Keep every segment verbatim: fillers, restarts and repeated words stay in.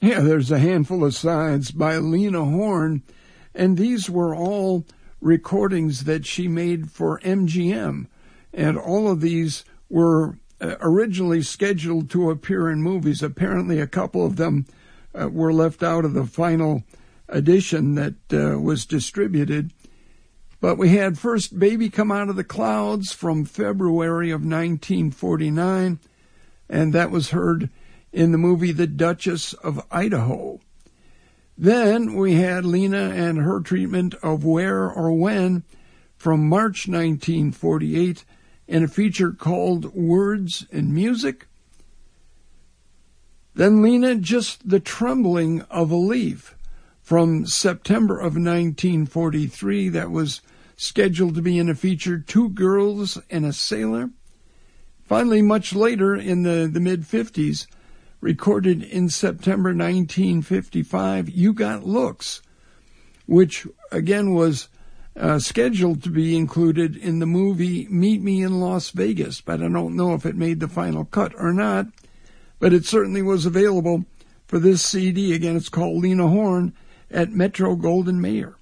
Yeah, there's a handful of sides by Lena Horne, and these were all recordings that she made for M G M, and all of these were uh, originally scheduled to appear in movies. Apparently, a couple of them uh, were left out of the final edition that uh, was distributed. But we had first Baby Come Out of the Clouds from February of nineteen forty-nine, and that was heard in the movie The Duchess of Idaho. Then we had Lena and her treatment of Where or When from March nineteen forty-eight in a feature called Words and Music. Then Lena, Just the Trembling of a Leaf from September of nineteen forty-three. That was scheduled to be in a feature Two Girls and a Sailor. Finally, much later in the, the mid-fifties, recorded in September nineteen fifty-five, You Got Looks, which again was uh, scheduled to be included in the movie Meet Me in Las Vegas, but I don't know if it made the final cut or not, but it certainly was available for this C D. Again, it's called Lena Horne at Metro-Goldwyn-Mayer.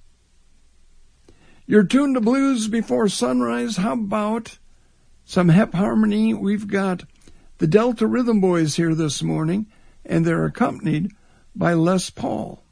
You're tuned to Blues Before Sunrise. How about some Hep Harmony? We've got the Delta Rhythm Boys here this morning, and they're accompanied by Les Paul.